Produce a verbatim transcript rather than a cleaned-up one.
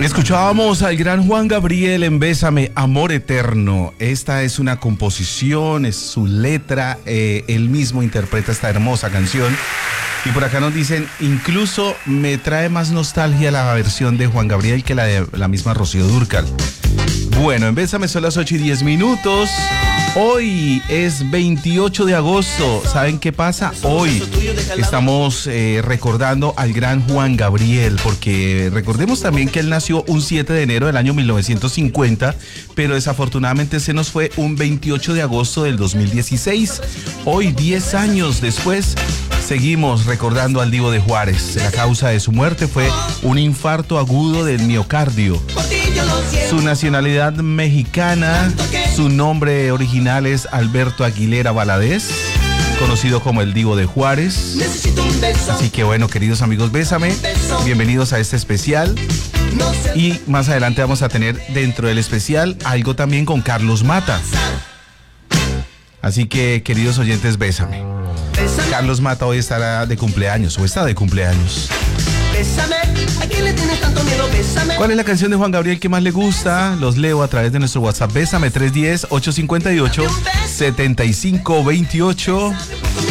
Escuchábamos al gran Juan Gabriel en Bésame, Amor Eterno. Esta es una composición, es su letra, eh, él mismo interpreta esta hermosa canción. Y por acá nos dicen, incluso me trae más nostalgia la versión de Juan Gabriel que la de la misma Rocío Dúrcal. Bueno, en Bésame son las ocho y diez minutos. Hoy es veintiocho de agosto. ¿Saben qué pasa? Hoy estamos eh, recordando al gran Juan Gabriel, porque recordemos también que él nació un siete de enero del año mil novecientos cincuenta, pero desafortunadamente se nos fue un veintiocho de agosto del dos mil dieciséis. Hoy, diez años después, seguimos recordando al Divo de Juárez. La causa de su muerte fue un infarto agudo del miocardio. Su nacionalidad mexicana, su nombre original es Alberto Aguilera Valadez, conocido como el Divo de Juárez. Así que bueno, queridos amigos, Bésame, bienvenidos a este especial. Y más adelante vamos a tener dentro del especial algo también con Carlos Mata. Así que, queridos oyentes, Bésame. Carlos Mata hoy estará de cumpleaños, o está de cumpleaños. Bésame, ¿a quién le tienes tanto miedo? Bésame. ¿Cuál es la canción de Juan Gabriel que más le gusta? Los leo a través de nuestro WhatsApp. Bésame tres uno cero, ocho cinco ocho, siete cinco dos ocho.